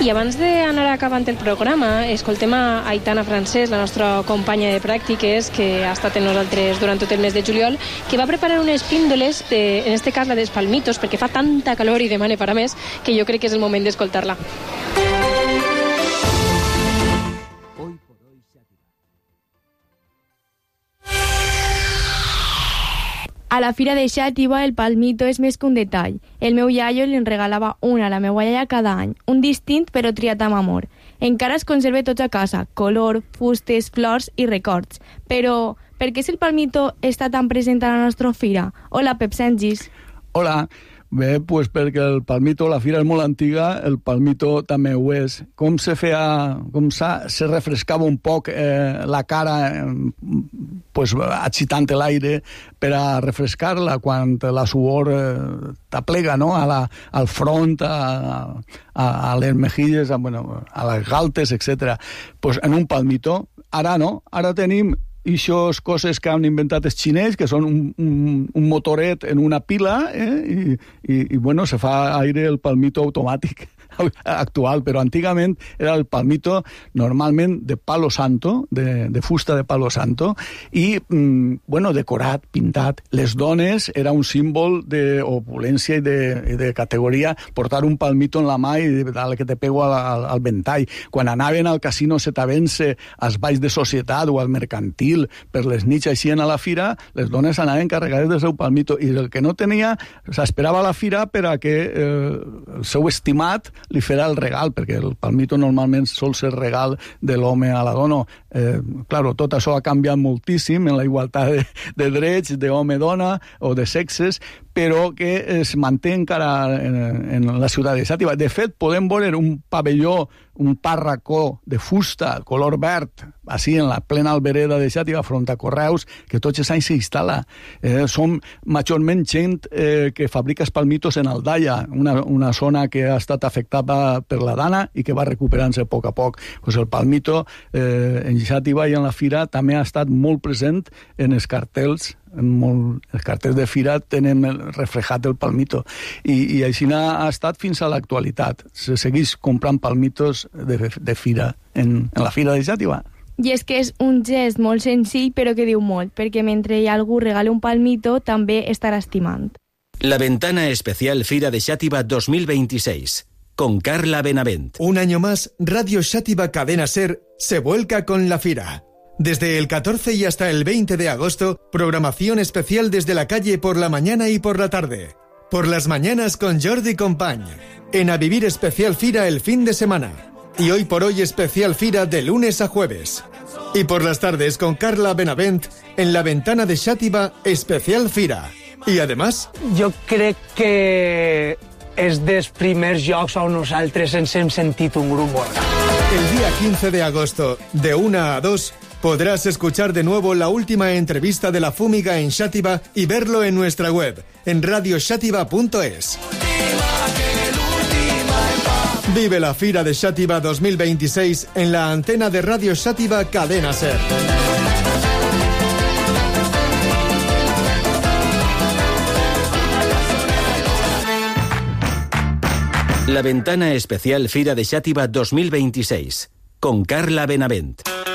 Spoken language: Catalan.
I abans d'anar acabant el programa, escoltem a Aitana Francesc, la nostra companya de pràctiques, que ha estat amb nosaltres durant tot el mes de juliol, que va preparar unes píndoles, en este cas la dels palmitos, perquè fa tanta calor i demana per a més, que jo crec que és el moment d'escoltar-la. A la fira de Xàtiva el palmito és més que un detall. El meu iaio li en regalava una a la meva iaia cada any, un distint però triat amb amor. Encara es conserva tots a casa, color, fustes, flors i records. Però per què el palmito està tan present a la nostra fira? Hola, Pep Sengis. Hola. Bé, pues perquè el palmito, la fira és molt antiga, el palmito també ho és. Com se refrescava un poc la cara, pues, agitant l'aire per a refrescar-la quan la suor t'aplega, no? Al front, a les mejilles, a les galtes, etc. Pues en un palmito, ara no, ara tenim ixos coses que han inventat els xinès, que són un motoret en una pila, i bueno, se fa aire el palmito automàtic actual, però antigament era el palmito normalment de palo santo, de fusta de palo santo, i, bueno, decorat, pintat. Les dones era un símbol d'opulència i de categoria portar un palmito en la mà i dale que te pego al ventall. Quan anaven al casino setavense, als balls de societat o al mercantil, per les nits així a la fira, les dones anaven carregades del seu palmito, i el que no tenia s'esperava a la fira per a que el seu estimat li farà el regal, perquè el palmito normalment sol ser regal de l'home a la dona. Claro, tot això ha canviat moltíssim en la igualtat de drets d'home-dona o de sexes, però que es manté encara en la ciutat de Xàtiva. De fet, podem veure un pavelló, un parracó de fusta, color verd, així en la plena albereda de Xàtiva, front a Correus, que tots els anys s'instal·la. Som majorment gent que fabrica els palmitos en Aldaia, una zona que ha estat afectada per la dana i que va recuperant-se a poc a poc. Pues el palmito en Xàtiva i en la fira també ha estat molt present en els cartells. Els cartells de fira tenen reflejat el palmito, i així ha estat fins a l'actualitat. Se segueix comprant palmitos de fira en la fira de Xàtiva. I és que és un gest molt senzill però que diu molt, perquè mentre algú regala un palmito també estarà estimant. La Ventana Especial Fira de Xàtiva 2026 con Carla Benavent. Un año más, Radio Xàtiva Cadena Ser se vuelca con la Fira. Desde el 14 y hasta el 20 de agosto, programación especial desde la calle por la mañana y por la tarde. Por las mañanas con Jordi Company. En A Vivir Especial Fira el fin de semana. Y Hoy por Hoy Especial Fira de lunes a jueves. Y por las tardes con Carla Benavent en La Ventana de Xàtiva Especial Fira. Y además... Jo crec que és dels primers jocs on nosaltres ens hem sentit un grup molt gran. El día 15 de agosto, de 1 a 2... podrás escuchar de nuevo la última entrevista de la Fúmiga en Xàtiva y verlo en nuestra web, en radioxativa.es. Vive la Fira de Xàtiva 2026 en la antena de Radio Xàtiva Cadena Ser. La Ventana Especial Fira de Xàtiva 2026 con Carla Benavent.